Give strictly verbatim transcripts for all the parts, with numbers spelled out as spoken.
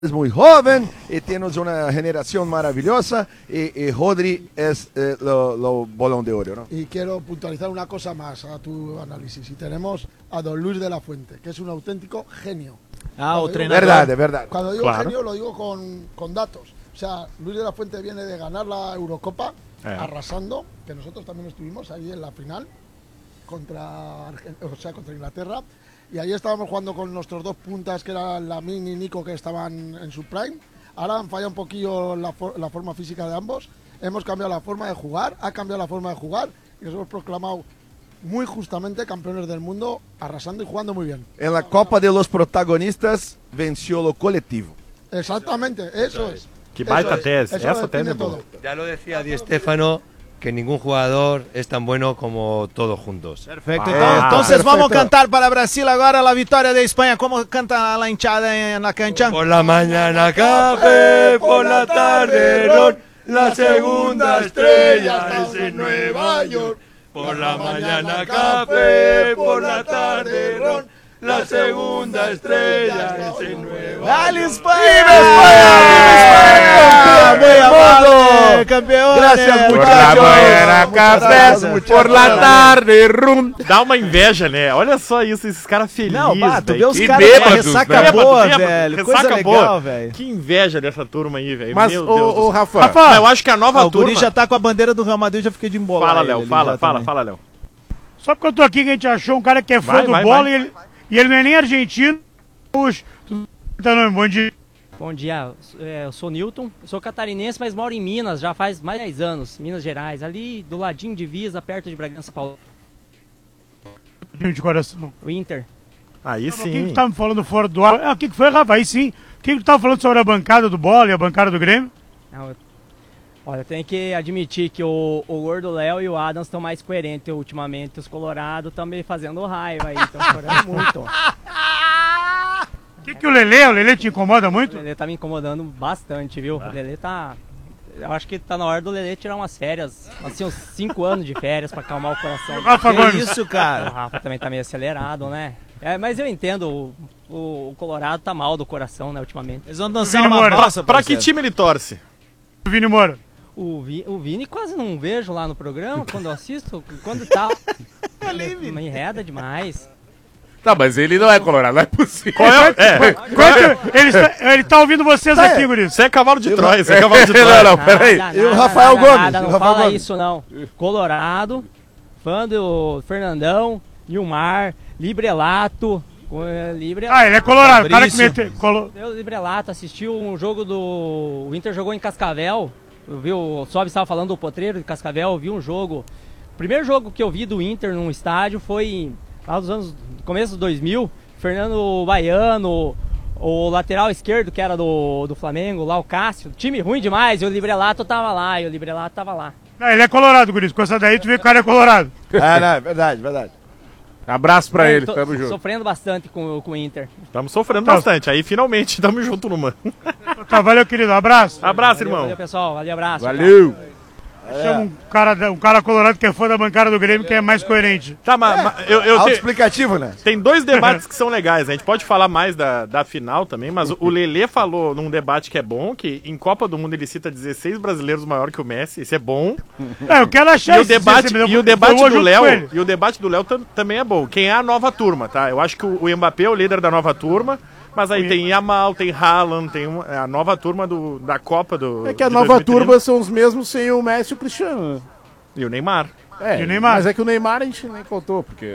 es muy joven y tienes una generación maravillosa y, y Rodri es eh, lo, lo bolón de oro, ¿no? Y quiero puntualizar una cosa más a tu análisis. Y tenemos a don Luis de la Fuente, que es un auténtico genio. Ah, Cuando o digo- treinador. Verdad, de verdad. Cuando digo Claro. genio lo digo con, con datos. O sea, Luis de la Fuente viene de ganar la Eurocopa Eh. arrasando, que nosotros también estuvimos ahí en la final contra, Argen- o sea, contra Inglaterra. Y ahí estábamos jugando con nuestros dos puntas, que eran Lamine y Nico, que estaban en su prime. Ahora han fallado un poquillo la, for- la forma física de ambos. Hemos cambiado la forma de jugar, ha cambiado la forma de jugar y nos hemos proclamado muy justamente campeones del mundo, arrasando y jugando muy bien. En la Copa de los Protagonistas venció lo colectivo. Exactamente, eso es. Que Eso baita es, tese, eso essa lo tese define é boa. todo. Ya lo decía Di Stéfano, que ningún jugador es tan bueno como todos juntos. Perfecto. Ah, Então, então vocês perfeito. vamos cantar para Brasil agora a vitória da Espanha. Como canta a hinchada en la cancha? Por la mañana café, por la tarde ron, la segunda estrella es en Nueva York. Por la mañana café, por la tarde ron, la segunda estrella es en Nueva York. Dale Espanha! ¡Viva Muy amable, ¡Campeón! campeones! Gracias, Por muchachos. la manhã Muchas café, gracias, muchas por la gracias. tarde rum. Dá uma inveja, né? Olha só isso, esses caras felizes. Não, bah, tu velho. vê os Que caras bêbados, com ressaca bêbado, boa, bêbado, velho. Coisa ressaca legal, boa. velho. Que inveja dessa turma aí, velho. Mas, Meu ô, Deus do ô, céu. Rafa, Rafa, eu acho que a nova Ah, o turma... Guri já tá com a bandeira do Real Madrid, já fiquei de embolar. Fala, ele Léo, ali fala, já fala, também. fala, Léo. Só porque eu tô aqui que a gente achou um cara que é fã Vai, do vai, bola vai. E, ele, e ele não é nem argentino. Puxa, tá nome, bom dia. Bom dia, é, eu sou Newton, eu sou catarinense, mas moro em Minas já faz mais de dez anos, Minas Gerais, ali do ladinho de Divisa, perto de Bragança Paulista, De coração. o Inter. Aí O que, que sim. tu tá me falando fora do ar? Ah, o que, que foi, Rafa? Aí sim. O que, que tu tava falando sobre a bancada do bola e a bancada do Grêmio? Não, eu- Olha, eu tenho que admitir que o, o Gordo Léo e o Adams estão mais coerentes ultimamente, os Colorado estão me fazendo raiva aí, estão chorando muito. O que, que o Lelê, o Lelê te incomoda O muito? Lelê tá me incomodando bastante, viu? O Lelê tá... Eu acho que tá na hora do Lelê tirar umas férias, assim, uns cinco anos de férias pra acalmar o coração. Rafa Que Gomes. isso, O cara? Rafa também tá meio acelerado, né? É, mas eu entendo, o, o, o Colorado tá mal do coração, né, ultimamente. Eles vão dançar Vini uma Moura. valsa, Pra que parceiro. time ele torce? Vini Moura. O, Vi, o Vini quase não vejo lá no programa, quando eu assisto, quando tá... ele me enreda demais. Tá, mas ele não é colorado, não é possível. Qual é? É. Quanto, ele, está, ele tá ouvindo vocês Tá, aqui, é. Guris. Você é cavalo de Troia, você é cavalo de Não, Troia. não, peraí. Nada, E o nada, Rafael nada, Gomes, nada, o não Rafael fala Gomes. isso não. Colorado, fã do Fernandão, Nilmar, Librelato, eh, Libre... Ah, ele é colorado. O cara que Fabrício. meteu... Colo... Eu, Librelato, assistiu um jogo do... O Inter jogou em Cascavel. Eu vi o Sobe estava falando do Potreiro de Cascavel. Eu vi um jogo. O primeiro jogo que eu vi do Inter num estádio foi lá dos anos. Começo dos dois mil. Fernando Baiano, o lateral esquerdo que era do, do Flamengo, lá o Cássio. Time ruim demais. E o Librelato tava lá. E o Librelato tava lá. Não, ele é colorado, Guris. Com essa daí tu vê que o cara é colorado. Ah, não, é verdade, verdade. Abraço pra É, ele, tô tamo junto. Sofrendo bastante com, com o Inter. Estamos sofrendo Tá. bastante. Aí finalmente tamo junto numa. Tá, valeu, querido. Abraço. Abraço, Valeu, irmão. valeu, pessoal. Valeu, abraço. Valeu. Chama um cara, da- um cara colorado que é fã da bancada do Grêmio, que é mais coerente. Tá, mas, mas eu, eu te- Autoexplicativo, né? tem dois debates que são legais. A gente pode falar mais da, da final também, mas o, o Lelê falou num debate que é bom, que em Copa do Mundo ele cita dezesseis brasileiros maior que o Messi. Isso é bom. É, eu quero achar E o esse- debate, esse- e o eu debate vou do junto Léo, com ele. e o debate do Léo tam- também é bom. Quem é a nova turma, tá? Eu acho que o, o Mbappé é o líder da nova turma, mas aí tem Yamal, tem Haaland, tem uma- é a nova turma do, da Copa do É que a de nova dois mil e trinta. turma são os mesmos sem o Messi e o Cristiano. né? E o Neymar. É, E o Neymar? mas é que o Neymar a gente nem contou, porque...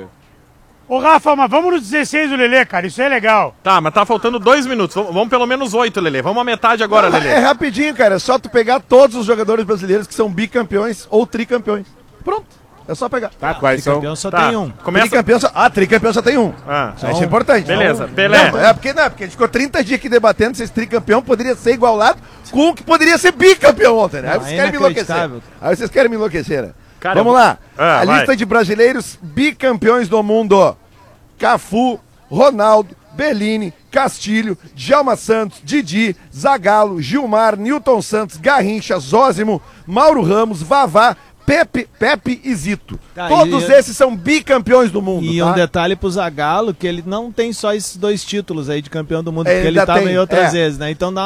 Ô, Rafa, mas vamos nos dezesseis do Lelê, cara. Isso é legal. Tá, mas tá faltando dois minutos. Vamos, vamos pelo menos oito, Lelê. Vamos a metade agora, É Lelê. rapidinho, cara. É só tu pegar todos os jogadores brasileiros que são bicampeões ou tricampeões. Pronto. É só pegar. Tá, quais são? Campeão só Tá, tem um. começa... Tricampeão só... Ah, tricampeão só tem um. Ah, Isso é importante. beleza. Pelé. Não, é porque não, porque a gente ficou trinta dias aqui debatendo se esse tricampeão poderia ser igualado com o que poderia ser bicampeão ontem, né? Aí Não, vocês é querem me enlouquecer. inacreditável. Aí vocês querem me enlouquecer, né? Cara, Vamos eu- lá. Ah, a vai. lista de brasileiros bicampeões do mundo. Cafu, Ronaldo, Bellini, Castilho, Djalma Santos, Didi, Zagallo, Gilmar, Nilton Santos, Garrincha, Zózimo, Mauro Ramos, Vavá, Pepe, Pepe e Zito. Tá, Todos e- esses são bicampeões do mundo, E tá? um detalhe pro Zagallo, que ele não tem só esses dois títulos aí de campeão do mundo, É, porque ele ainda tava tem, em outras é. vezes, né? Então dá